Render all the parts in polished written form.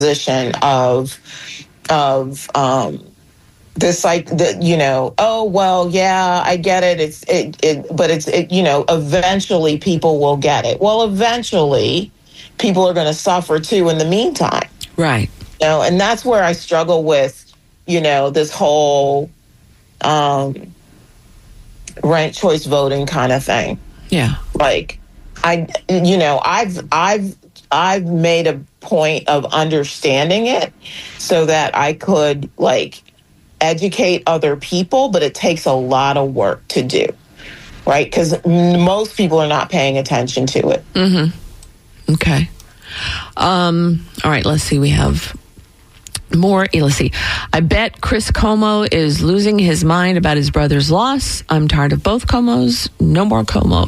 position of this, like, oh well, yeah, I get it. But eventually people will get it. Well, eventually people are going to suffer too in the meantime. Right. And that's where I struggle with, this whole ranked choice voting kind of thing. Yeah. Like, I've made a point of understanding it so that I could, like, educate other people, but it takes a lot of work to do, right? Because most people are not paying attention to it. Mm-hmm. Okay. All right, let's see. We have more. Let's see. I bet Chris Como is losing his mind about his brother's loss. I'm tired of both Comos. No more Como.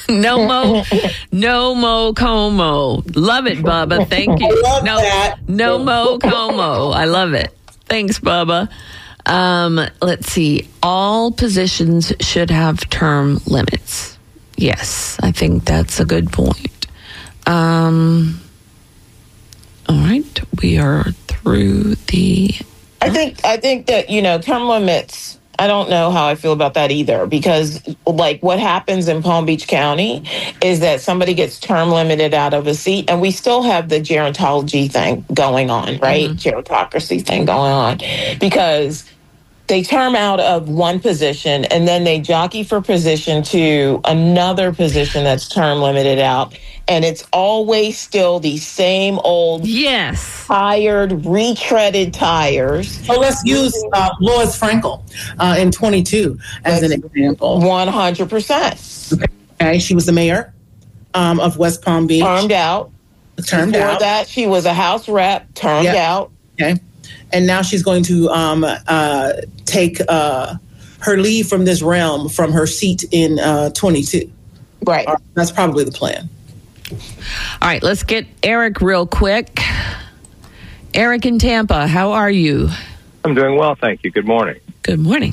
No mo Como. Love it, Bubba. Thank you. No mo Como. I love it. Thanks, Bubba. Let's see. All positions should have term limits. Yes, I think that's a good point. All right, we are through the. I think that term limits. I don't know how I feel about that either, because, like, what happens in Palm Beach County is that somebody gets term limited out of a seat, and we still have the gerontology thing going on, right? Mm-hmm. Gerontocracy thing going on, because they term out of one position and then they jockey for position to another position that's term limited out. And it's always still the same old, tired, retreaded tires. So let's use Lois Frankel in 22 as an example. 100%. Okay, she was the mayor of West Palm Beach. Termed out. Before that, she was a House rep, termed out. Okay. And now she's going to take her leave from this realm from her seat in 22. Right. That's probably the plan. All right, let's get Eric real quick. Eric in Tampa, how are you? I'm doing well, thank you. Good morning. Good morning.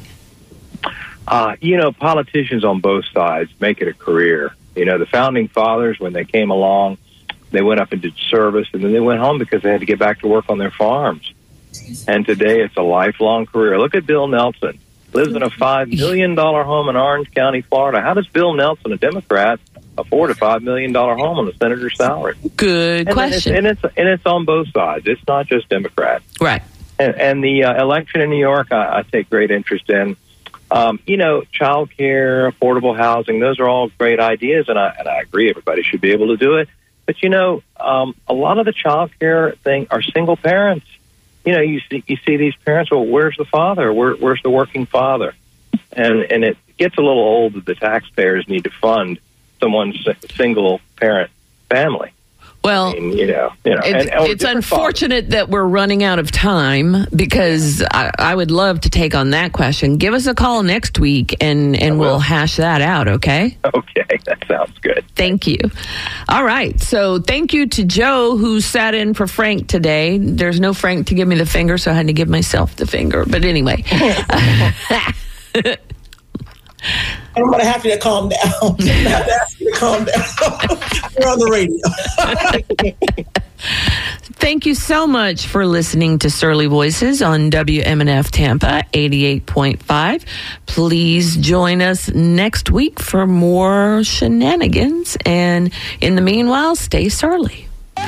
Politicians on both sides make it a career. The founding fathers, when they came along, they went up and did service, and then they went home because they had to get back to work on their farms. And today it's a lifelong career. Look at Bill Nelson. Lives in a $5 million home in Orange County, Florida. How does Bill Nelson, a Democrat, afford a $5 million home on the senator's salary? Good question. It's on both sides. It's not just Democrats. Right. And the election in New York, I take great interest in. Child care, affordable housing, those are all great ideas, and I agree everybody should be able to do it. But, a lot of the child care thing are single parents. You see these parents, well, where's the father? Where's the working father? And it gets a little old that the taxpayers need to fund someone's single parent family. Well, it's unfortunate that we're running out of time, because I would love to take on that question. Give us a call next week and we'll hash that out, okay? Okay, that sounds good. Thank you. All right, so thank you to Joe, who sat in for Frank today. There's no Frank to give me the finger, so I had to give myself the finger. But anyway. I'm going to have you to calm down. I'm going to have to ask you to calm down. We're on the radio. Thank you so much for listening to Surly Voices on WMNF Tampa 88.5. Please join us next week for more shenanigans. And in the meanwhile, stay surly.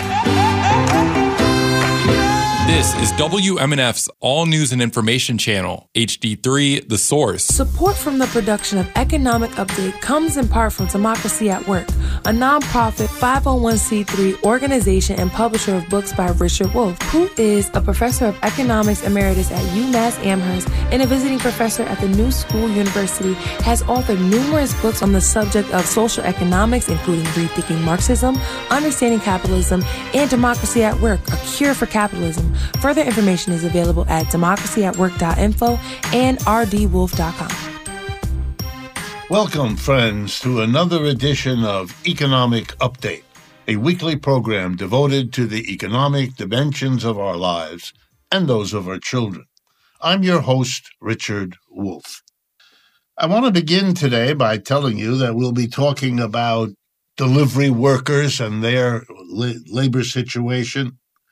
This is WMNF's All News and Information Channel, HD3, The Source. Support from the production of Economic Update comes in part from Democracy at Work, a nonprofit 501c3 organization and publisher of books by Richard Wolff, who is a professor of economics emeritus at UMass Amherst and a visiting professor at the New School University, has authored numerous books on the subject of social economics, including Rethinking Marxism, Understanding Capitalism, and Democracy at Work, A Cure for Capitalism. Further information is available at democracyatwork.info and rdwolf.com. Welcome, friends, to another edition of Economic Update, a weekly program devoted to the economic dimensions of our lives and those of our children. I'm your host, Richard Wolff. I want to begin today by telling you that we'll be talking about delivery workers and their labor situation.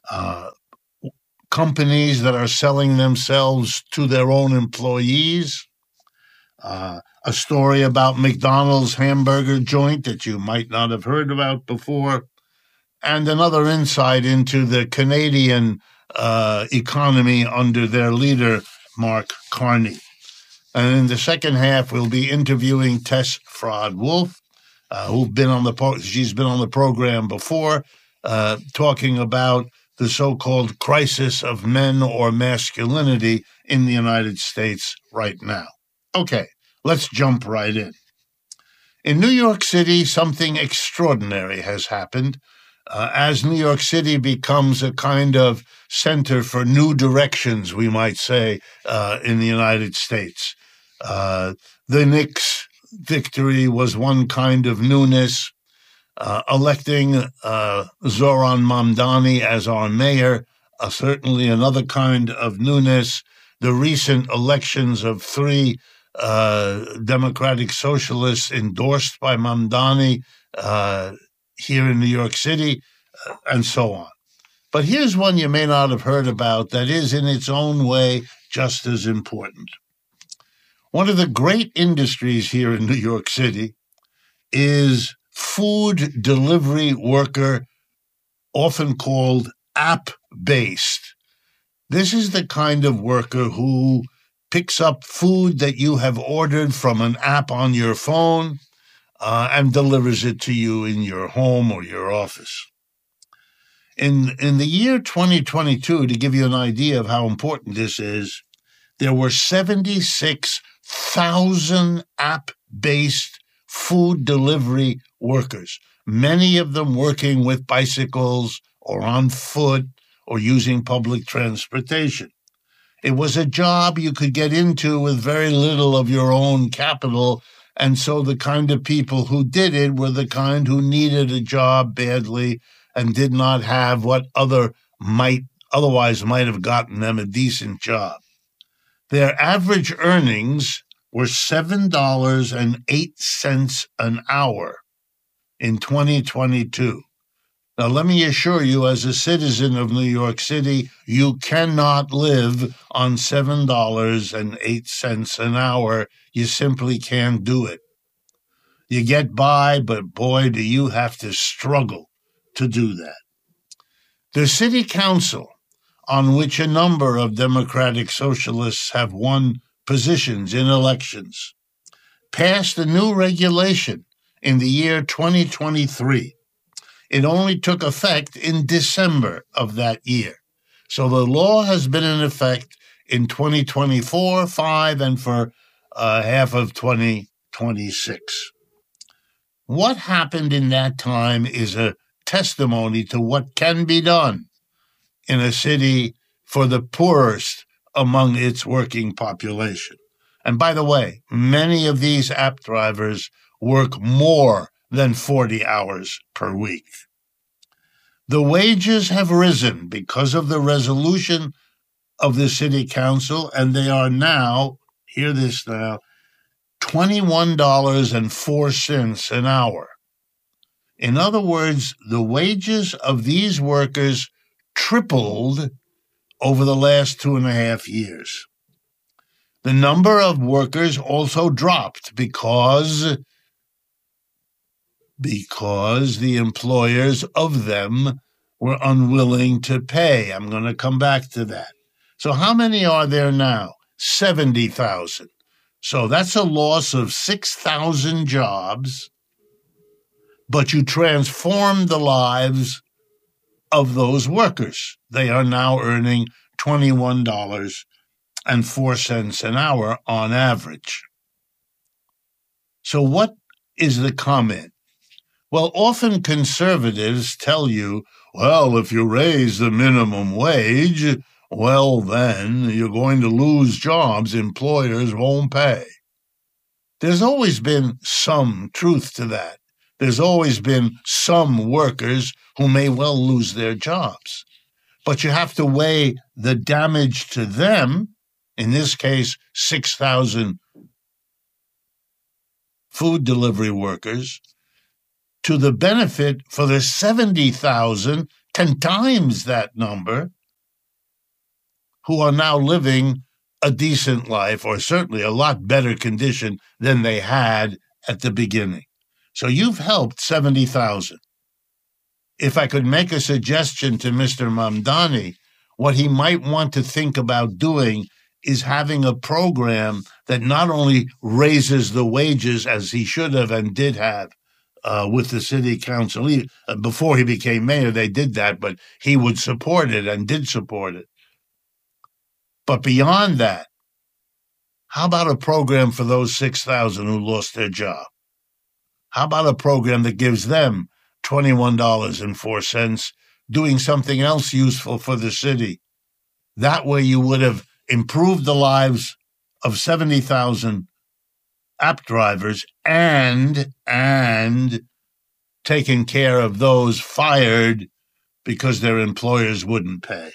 companies that are selling themselves to their own employees, a story about McDonald's hamburger joint that you might not have heard about before, and another insight into the Canadian economy under their leader, Mark Carney. And in the second half, we'll be interviewing Tess Fraud-Wolf, she's been on the program before, talking about the so-called crisis of men or masculinity in the United States right now. Okay, let's jump right in. In New York City, something extraordinary has happened. As New York City becomes a kind of center for new directions, we might say, in the United States. The Knicks' victory was one kind of newness. Electing Zoran Mamdani as our mayor, certainly another kind of newness. The recent elections of 3 Democratic Socialists endorsed by Mamdani here in New York City, and so on. But here's one you may not have heard about that is in its own way just as important. One of the great industries here in New York City is food delivery worker, often called app-based. This is the kind of worker who picks up food that you have ordered from an app on your phone and delivers it to you in your home or your office. In the year 2022, to give you an idea of how important this is, there were 76,000 app-based food delivery workers, many of them working with bicycles or on foot or using public transportation. It was a job you could get into with very little of your own capital, and so the kind of people who did it were the kind who needed a job badly and did not have what otherwise might have gotten them a decent job. Their average earnings were $7.08 an hour in 2022. Now, let me assure you, as a citizen of New York City, you cannot live on $7.08 an hour. You simply can't do it. You get by, but boy, do you have to struggle to do that. The city council, on which a number of Democratic Socialists have won positions in elections, passed a new regulation in the year 2023. It only took effect in December of that year. So the law has been in effect in 2024, 5, and for half of 2026. What happened in that time is a testimony to what can be done in a city for the poorest among its working population. And by the way, many of these app drivers work more than 40 hours per week. The wages have risen because of the resolution of the city council, and they are now, hear this now, $21.04 an hour. In other words, the wages of these workers tripled over the last 2.5 years. The number of workers also dropped because the employers of them were unwilling to pay. I'm going to come back to that. So how many are there now? 70,000. So that's a loss of 6,000 jobs, but you transform the lives of those workers. They are now earning $21.04 an hour on average. So what is the comment? Well, often conservatives tell you, well, if you raise the minimum wage, well, then you're going to lose jobs. Employers won't pay. There's always been some truth to that. There's always been some workers who may well lose their jobs. But you have to weigh the damage to them, in this case, 6,000 food delivery workers, to the benefit for the 70,000 10 times that number, who are now living a decent life, or certainly a lot better condition than they had at the beginning. So you've helped 70,000. If I could make a suggestion to Mr. Mamdani, what he might want to think about doing is having a program that not only raises the wages as he should have and did have with the city council. Before he became mayor, they did that, but he would support it and did support it. But beyond that, how about a program for those 6,000 who lost their job? How about a program that gives them $21.04, doing something else useful for the city? That way you would have improved the lives of 70,000 app drivers and taken care of those fired because their employers wouldn't pay.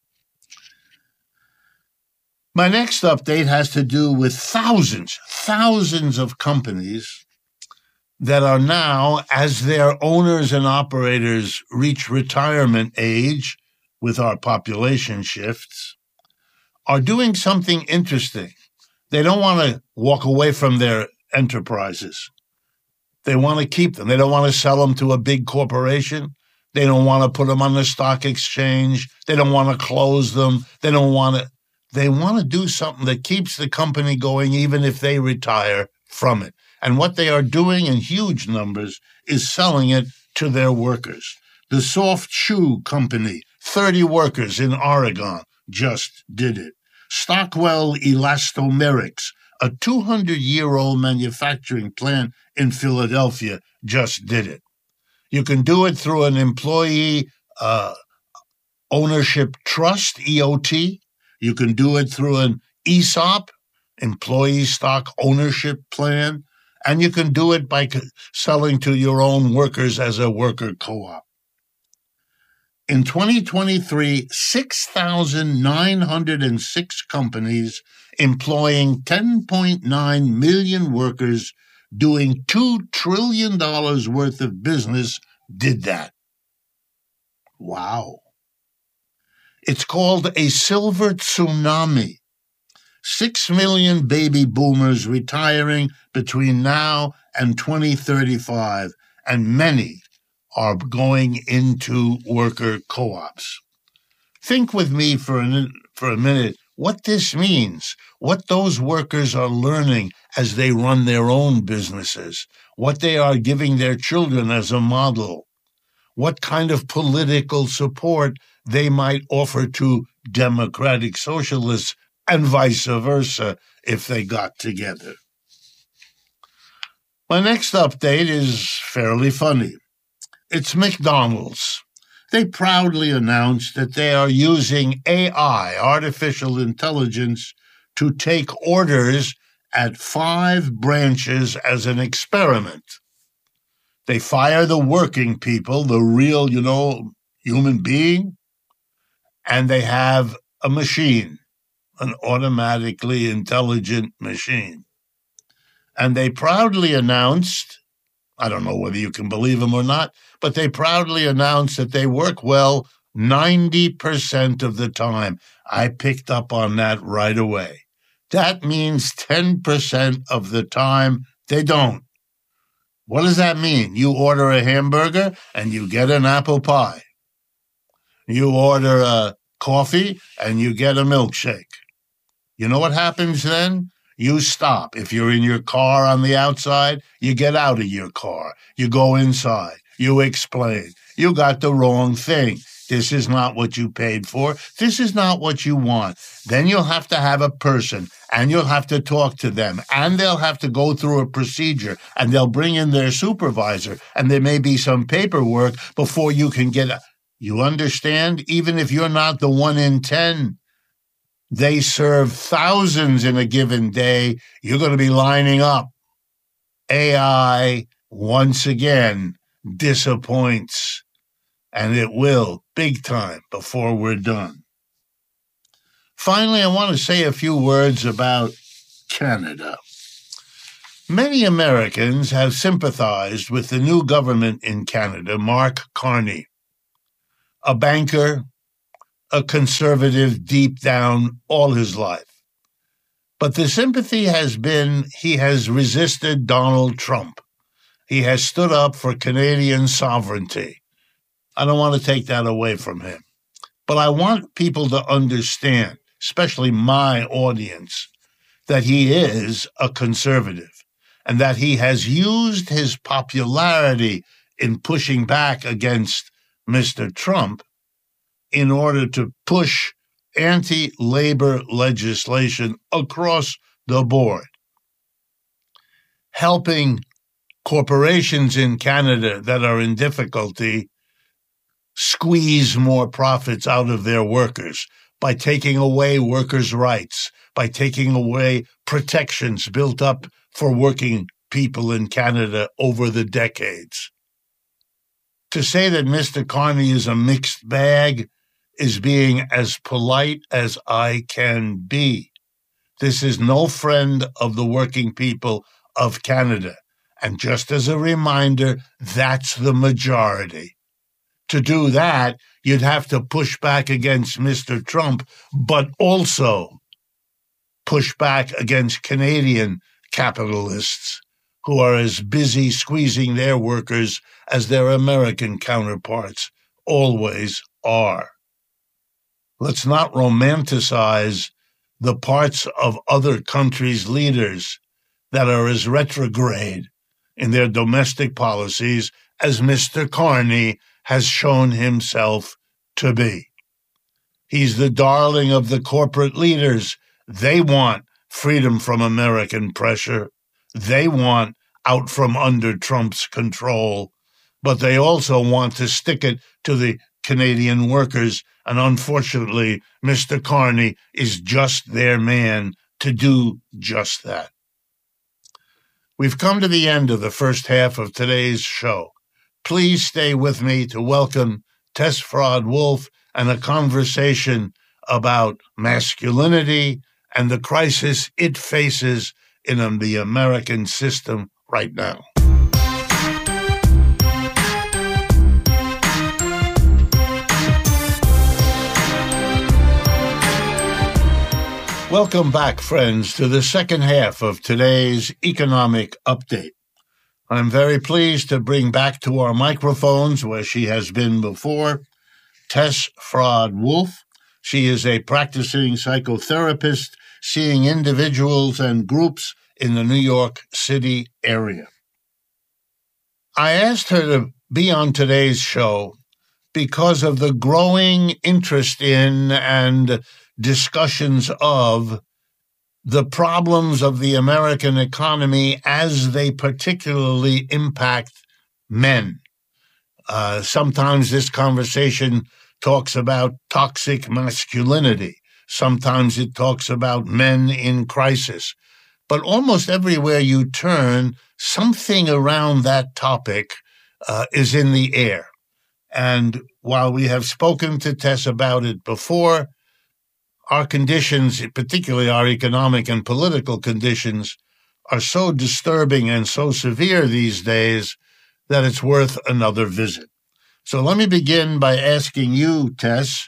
My next update has to do with thousands of companies that are now, as their owners and operators reach retirement age with our population shifts, are doing something interesting. They don't want to walk away from their enterprises. They want to keep them. They don't want to sell them to a big corporation. They don't want to put them on the stock exchange. They don't want to close them. They want to do something that keeps the company going even if they retire from it. And what they are doing in huge numbers is selling it to their workers. The Soft Shoe Company, 30 workers in Oregon, just did it. Stockwell Elastomerics, a 200-year-old manufacturing plant in Philadelphia, just did it. You can do it through an employee ownership trust, EOT. You can do it through an ESOP, employee stock ownership plan, and you can do it by selling to your own workers as a worker co-op. In 2023, 6,906 companies employing 10.9 million workers doing $2 trillion worth of business did that. Wow. It's called a silver tsunami. 6 million baby boomers retiring between now and 2035, and many are going into worker co-ops. Think with me for a minute what this means, what those workers are learning as they run their own businesses, what they are giving their children as a model, what kind of political support they might offer to democratic socialists and vice versa if they got together. My next update is fairly funny. It's McDonald's. They proudly announced that they are using AI, artificial intelligence, to take orders at 5 branches as an experiment. They fire the working people, the real, human being, and they have a machine, an automatically intelligent machine. And they proudly announced, I don't know whether you can believe them or not, but they proudly announced that they work well 90% of the time. I picked up on that right away. That means 10% of the time they don't. What does that mean? You order a hamburger and you get an apple pie. You order a coffee and you get a milkshake. You know what happens then? You stop. If you're in your car on the outside, you get out of your car. You go inside. You explain. You got the wrong thing. This is not what you paid for. This is not what you want. Then you'll have to have a person, and you'll have to talk to them, and they'll have to go through a procedure, and they'll bring in their supervisor, and there may be some paperwork before you can get a... You understand? Even if you're not the 1 in 10, they serve thousands in a given day. You're going to be lining up. AI, once again, disappoints. And it will, big time, before we're done. Finally, I want to say a few words about Canada. Many Americans have sympathized with the new government in Canada, Mark Carney. a banker, a conservative deep down all his life. But the sympathy has been he has resisted Donald Trump. He has stood up for Canadian sovereignty. I don't want to take that away from him. But I want people to understand, especially my audience, that he is a conservative and that he has used his popularity in pushing back against Mr. Trump in order to push anti-labor legislation across the board, helping corporations in Canada that are in difficulty squeeze more profits out of their workers by taking away workers' rights, by taking away protections built up for working people in Canada over the decades. To say that Mr. Carney is a mixed bag is being as polite as I can be. This is no friend of the working people of Canada. And just as a reminder, that's the majority. To do that, you'd have to push back against Mr. Trump, but also push back against Canadian capitalists who are as busy squeezing their workers as their American counterparts always are. Let's not romanticize the parts of other countries' leaders that are as retrograde in their domestic policies as Mr. Carney has shown himself to be. He's the darling of the corporate leaders. They want freedom from American pressure. They want out from under Trump's control, but they also want to stick it to the Canadian workers. And unfortunately, Mr. Carney is just their man to do just that. We've come to the end of the first half of today's show. Please stay with me to welcome Tess Fraud-Wolf and a conversation about masculinity and the crisis it faces in the American system right now. Welcome back, friends, to the second half of today's economic update. I'm very pleased to bring back to our microphones, where she has been before, Tess Fraud-Wolf. She is a practicing psychotherapist seeing individuals and groups in the New York City area. I asked her to be on today's show because of the growing interest in and discussions of the problems of the American economy as they particularly impact men. Sometimes this conversation talks about toxic masculinity. Sometimes it talks about men in crisis. But almost everywhere you turn, something around that topic is in the air. And while we have spoken to Tess about it before, our conditions, particularly our economic and political conditions, are so disturbing and so severe these days that it's worth another visit. So let me begin by asking you, Tess,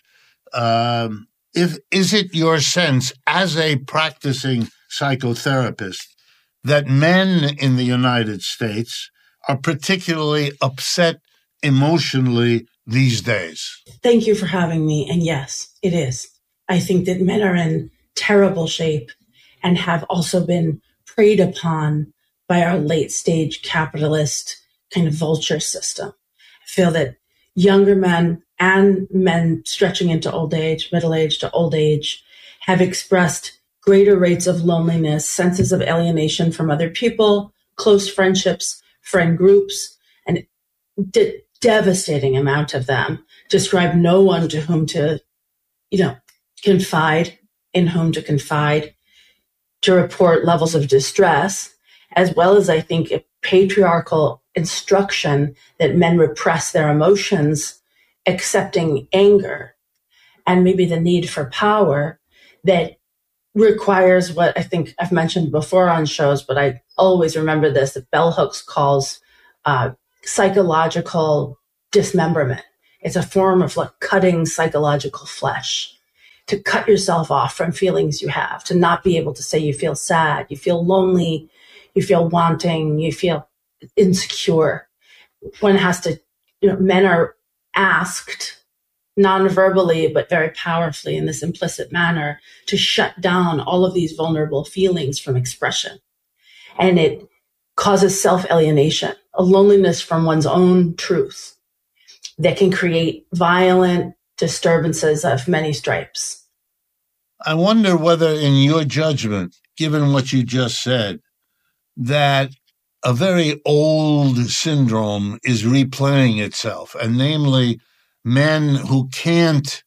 is it your sense as a practicing psychotherapist that men in the United States are particularly upset emotionally these days? Thank you for having me. And yes, it is. I think that men are in terrible shape and have also been preyed upon by our late stage capitalist kind of vulture system. I feel that younger men and men stretching into old age, middle age to old age, have expressed greater rates of loneliness, senses of alienation from other people, close friendships, friend groups, and devastating amount of them describe no one to whom to, confide, in whom to confide, to report levels of distress, as well as, I think, a patriarchal instruction that men repress their emotions, accepting anger, and maybe the need for power that requires what I think I've mentioned before on shows, but I always remember this, that Bell Hooks calls psychological dismemberment. It's a form of like cutting psychological flesh, to cut yourself off from feelings you have, to not be able to say you feel sad, you feel lonely, you feel wanting, you feel insecure. One has to, men are asked non-verbally, but very powerfully in this implicit manner, to shut down all of these vulnerable feelings from expression. And it causes self-alienation, a loneliness from one's own truth that can create violent disturbances of many stripes. I wonder whether, in your judgment, given what you just said, that a very old syndrome is replaying itself, and namely men who can't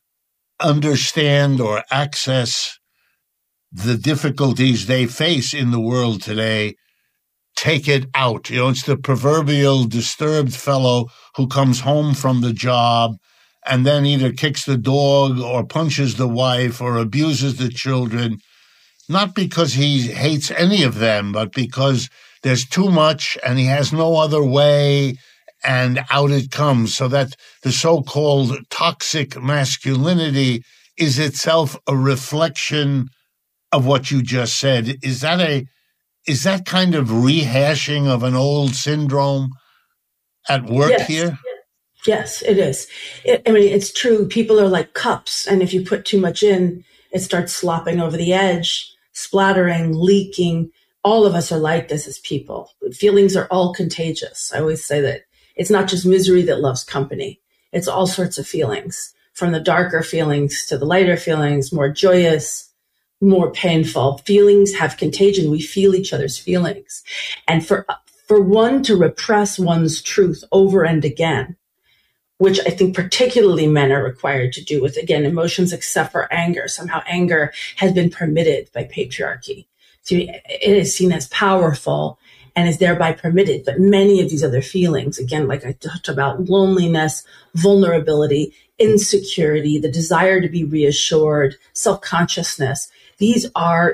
understand or access the difficulties they face in the world today take it out. It's the proverbial disturbed fellow who comes home from the job and then either kicks the dog or punches the wife or abuses the children, not because he hates any of them, but because there's too much and he has no other way, and out it comes. So that the so-called toxic masculinity is itself a reflection of what you just said. Is that kind of rehashing of an old syndrome at work here? Yes, it is. It's true. People are like cups, and if you put too much in, it starts slopping over the edge, splattering, leaking. All of us are like this as people. Feelings are all contagious. I always say that it's not just misery that loves company. It's all sorts of feelings, from the darker feelings to the lighter feelings, more joyous, more painful. Feelings have contagion. We feel each other's feelings. And for one to repress one's truth over and again, which I think particularly men are required to do with, again, emotions except for anger. Somehow anger has been permitted by patriarchy. So it is seen as powerful and is thereby permitted. But many of these other feelings, again, like I talked about, loneliness, vulnerability, insecurity, the desire to be reassured, self-consciousness, these are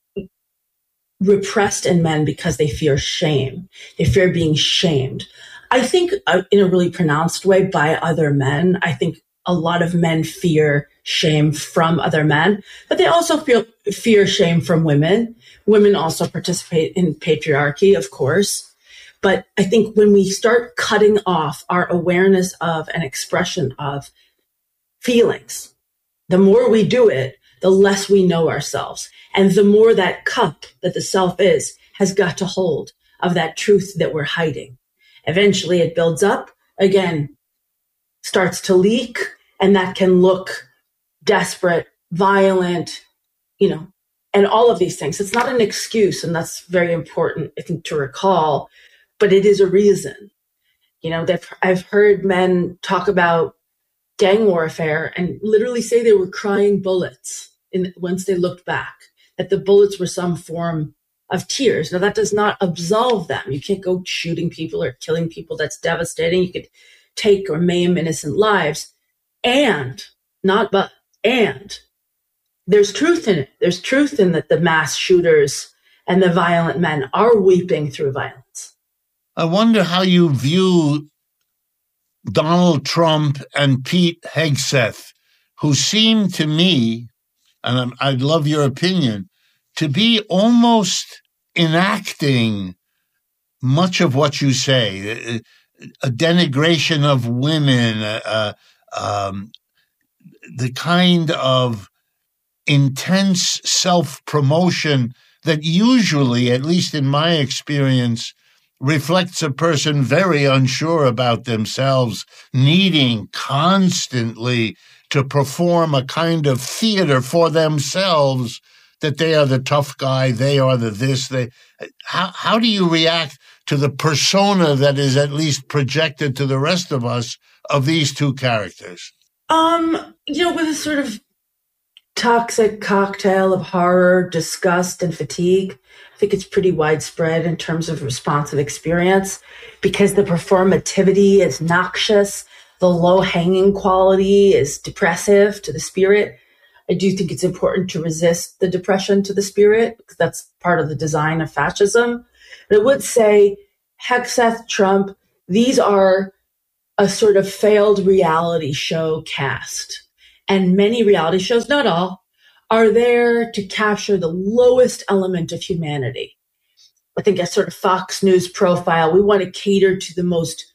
repressed in men because they fear shame. They fear being shamed. I think in a really pronounced way by other men. I think a lot of men fear shame from other men, but they also fear shame from women. Women also participate in patriarchy, of course. But I think when we start cutting off our awareness of and expression of feelings, the more we do it, the less we know ourselves. And the more that cup that the self is has got to hold of that truth that we're hiding. Eventually it builds up, again, starts to leak, and that can look desperate, violent, and all of these things. It's not an excuse, and that's very important, I think, to recall, but it is a reason. I've heard men talk about gang warfare and literally say they were crying bullets once they looked back, that the bullets were some form of tears. Now, that does not absolve them. You can't go shooting people or killing people. That's devastating. You could take or maim innocent lives. And there's truth in it. There's truth in that the mass shooters and the violent men are weeping through violence. I wonder how you view Donald Trump and Pete Hegseth, who seem to me, and I'd love your opinion, to be almost enacting much of what you say, a denigration of women, the kind of intense self-promotion that usually, at least in my experience, reflects a person very unsure about themselves, needing constantly to perform a kind of theater for themselves, that they are the tough guy, they are the this. How do you react to the persona that is at least projected to the rest of us of these two characters? With a sort of toxic cocktail of horror, disgust, and fatigue, I think it's pretty widespread in terms of responsive experience, because the performativity is noxious, the low-hanging quality is depressive to the spirit. I do think it's important to resist the depression to the spirit, because that's part of the design of fascism. But I would say Hegseth, Trump, these are a sort of failed reality show cast. And many reality shows, not all, are there to capture the lowest element of humanity. I think a sort of Fox News profile, we want to cater to the most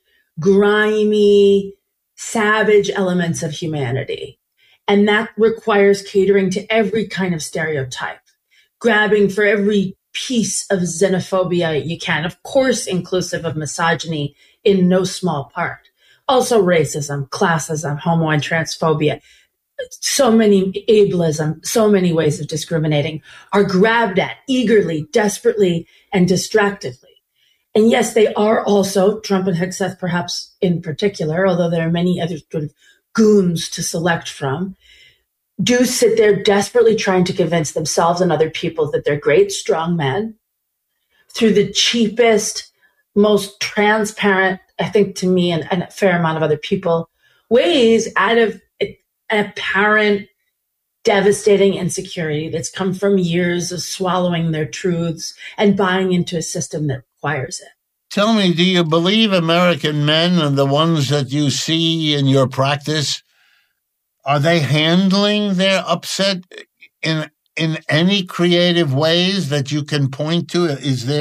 grimy, savage elements of humanity. And that requires catering to every kind of stereotype, grabbing for every piece of xenophobia you can, of course, inclusive of misogyny in no small part. Also racism, classism, homo and transphobia, so many ableism, so many ways of discriminating are grabbed at eagerly, desperately, and distractedly. And yes, they are also, Trump and Hegseth perhaps in particular, although there are many other sort of goons to select from, do sit there desperately trying to convince themselves and other people that they're great, strong men through the cheapest, most transparent, I think to me and a fair amount of other people, ways out of apparent devastating insecurity that's come from years of swallowing their truths and buying into a system that requires it. Tell me, do you believe American men and the ones that you see in your practice, are they handling their upset in any creative ways that you can point to?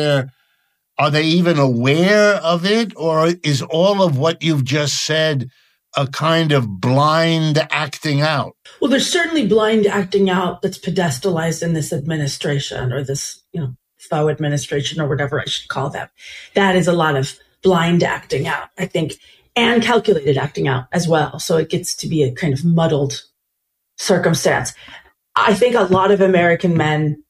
Are they even aware of it? Or is all of what you've just said a kind of blind acting out? Well, there's certainly blind acting out that's pedestalized in this administration or this, faux administration or whatever I should call them. That is a lot of blind acting out, I think, and calculated acting out as well. So it gets to be a kind of muddled circumstance. I think a lot of American men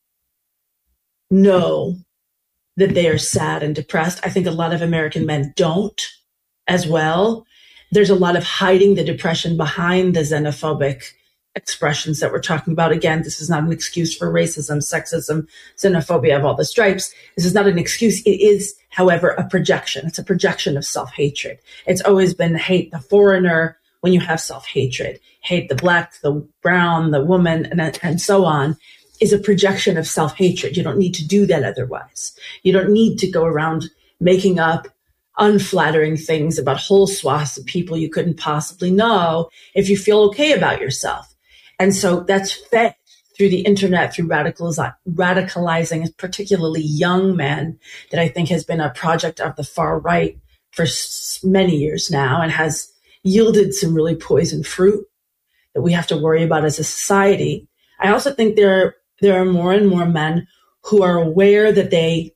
know that they are sad and depressed. I think a lot of American men don't as well. There's a lot of hiding the depression behind the xenophobic expressions that we're talking about. Again, this is not an excuse for racism, sexism, xenophobia of all the stripes. This is not an excuse. It is, however, a projection. It's a projection of self-hatred. It's always been hate the foreigner when you have self-hatred. Hate the black, the brown, the woman, and so on is a projection of self-hatred. You don't need to do that otherwise. You don't need to go around making up unflattering things about whole swaths of people you couldn't possibly know if you feel okay about yourself. And so that's fed through the internet, through radicalizing particularly young men, that I think has been a project of the far right for many years now and has yielded some really poisoned fruit that we have to worry about as a society. I also think there are more and more men who are aware that they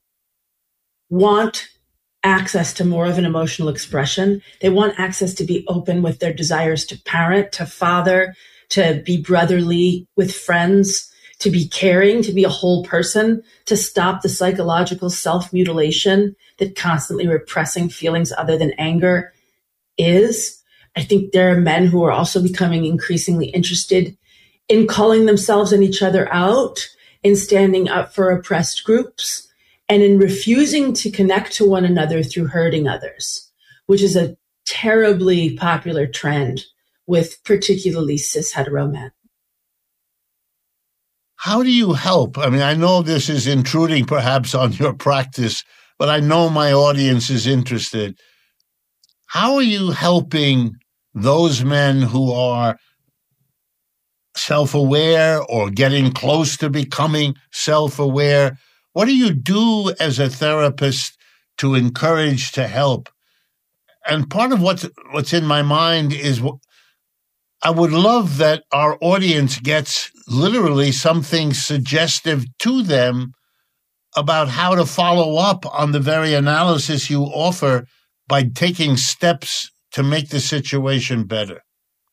want access to more of an emotional expression. They want access to be open with their desires to parent, to father, to be brotherly with friends, to be caring, to be a whole person, to stop the psychological self-mutilation that constantly repressing feelings other than anger is. I think there are men who are also becoming increasingly interested in calling themselves and each other out, in standing up for oppressed groups, and in refusing to connect to one another through hurting others, which is a terribly popular trend with particularly cis hetero men. How do you help? I mean, I know this is intruding perhaps on your practice, but I know my audience is interested. How are you helping those men who are self-aware or getting close to becoming self-aware? What do you do as a therapist to encourage, to help? And part of what's in my mind is I would love that our audience gets literally something suggestive to them about how to follow up on the very analysis you offer by taking steps to make the situation better.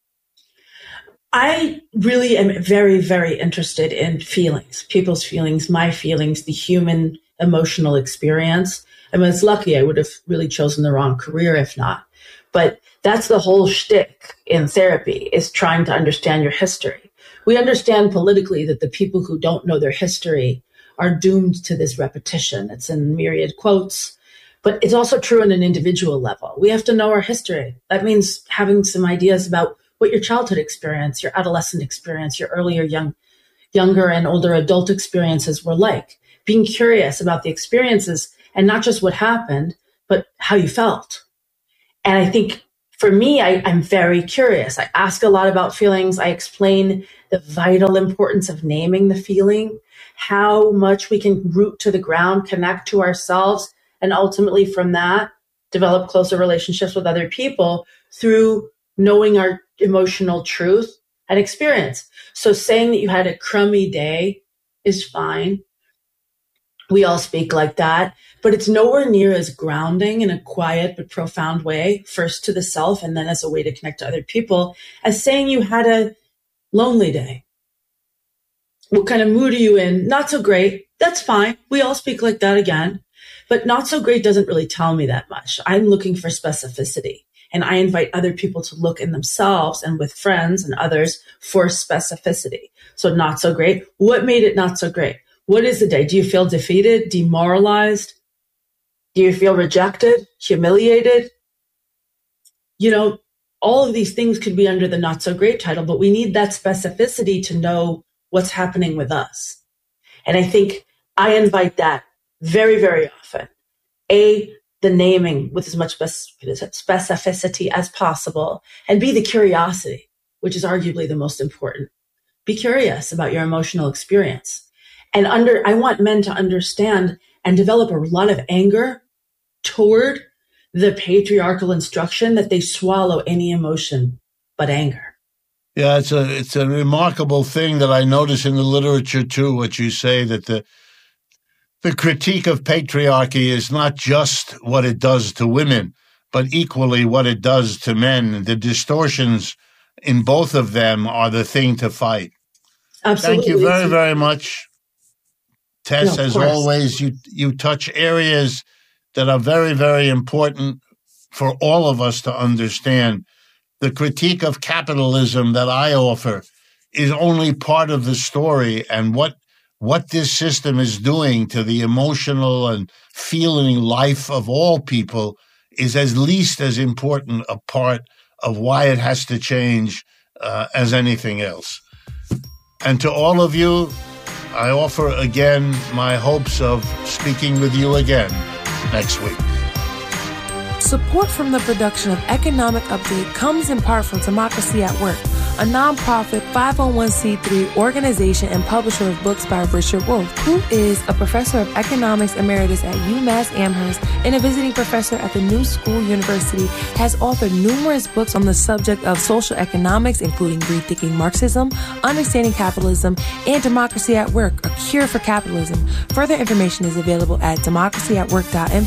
I really am very, very interested in feelings, people's feelings, my feelings, the human emotional experience. I mean, it's lucky I would have really chosen the wrong career if not. But that's the whole shtick in therapy, is trying to understand your history. We understand politically that the people who don't know their history are doomed to this repetition. It's in myriad quotes, but it's also true on an individual level. We have to know our history. That means having some ideas about what your childhood experience, your adolescent experience, your earlier younger and older adult experiences were like. Being curious about the experiences and not just what happened, but how you felt. And I think For me, I'm very curious. I ask a lot about feelings. I explain the vital importance of naming the feeling, how much we can root to the ground, connect to ourselves, and ultimately from that, develop closer relationships with other people through knowing our emotional truth and experience. So saying that you had a crummy day is fine. We all speak like that, but it's nowhere near as grounding in a quiet but profound way, first to the self and then as a way to connect to other people, as saying you had a lonely day. What kind of mood are you in? Not so great. That's fine. We all speak like that again, but not so great doesn't really tell me that much. I'm looking for specificity, and I invite other people to look in themselves and with friends and others for specificity. So not so great. What made it not so great? What is the day? Do you feel defeated, demoralized? Do you feel rejected, humiliated? You know, all of these things could be under the not so great title, but we need that specificity to know what's happening with us. And I think I invite that very, very often. A, the naming with as much specificity as possible, and B, the curiosity, which is arguably the most important. Be curious about your emotional experience. And I want men to understand and develop a lot of anger toward the patriarchal instruction that they swallow any emotion but anger. Yeah, it's a remarkable thing that I notice in the literature too, what you say, that the critique of patriarchy is not just what it does to women, but equally what it does to men. The distortions in both of them are the thing to fight. Absolutely. Thank you very, very much. Tess, as always, you touch areas that are very, very important for all of us to understand. The critique of capitalism that I offer is only part of the story, and what this system is doing to the emotional and feeling life of all people is at least as important a part of why it has to change as anything else. And to all of you, I offer again my hopes of speaking with you again next week. Support from the production of Economic Update comes in part from Democracy at Work, a nonprofit 501c3 organization and publisher of books by Richard Wolff, who is a professor of economics emeritus at UMass Amherst and a visiting professor at the New School University, has authored numerous books on the subject of social economics, including Rethinking Marxism, Understanding Capitalism, and Democracy at Work, A Cure for Capitalism. Further information is available at democracyatwork.info.